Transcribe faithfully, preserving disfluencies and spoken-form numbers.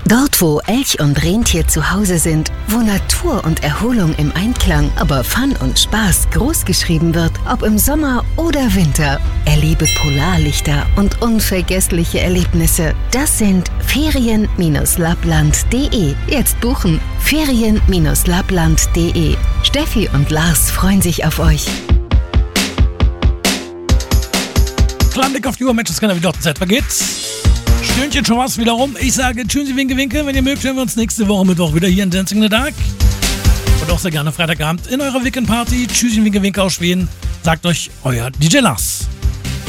Dort, wo Elch und Rentier zu Hause sind, wo Natur und Erholung im Einklang, aber Fun und Spaß großgeschrieben wird, ob im Sommer oder Winter. Erlebe Polarlichter und unvergessliche Erlebnisse. Das sind ferien lappland punkt de. Jetzt buchen ferien lappland punkt de. Steffi und Lars freuen sich auf euch. Kleinen Blick auf die Uhr, Mensch, das kann ja wieder auf die Zeit vergeht. Stündchen schon was wiederum. Ich sage tschüssi, winke, winke. Wenn ihr mögt, hören wir uns nächste Woche Mittwoch wieder hier in Dancing in the Dark. Und auch sehr gerne Freitagabend in eurer Weekend Party. Tschüssi, winke, winke aus Schweden. Sagt euch euer D J Lars.